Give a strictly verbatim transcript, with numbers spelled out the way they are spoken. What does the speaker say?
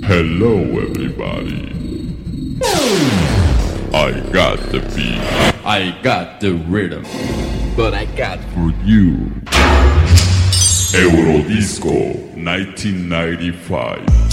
Hello everybody. I got the beat. I got the rhythm. But I got for you Eurodisco nineteen ninety-five.